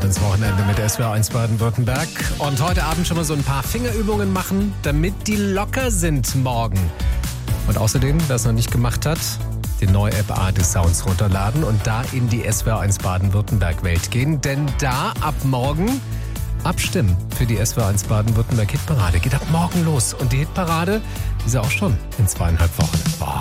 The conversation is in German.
Start ins Wochenende mit SWR1 Baden-Württemberg. Und heute Abend schon mal so ein paar Fingerübungen machen, damit die locker sind morgen. Und außerdem, wer es noch nicht gemacht hat, die neue App ARD Sounds runterladen und da in die SWR1 Baden-Württemberg-Welt gehen. Denn da ab morgen abstimmen für die SWR1 Baden-Württemberg Hitparade. Geht ab morgen los. Und die Hitparade ist ja auch schon in 2,5 Wochen. Boah.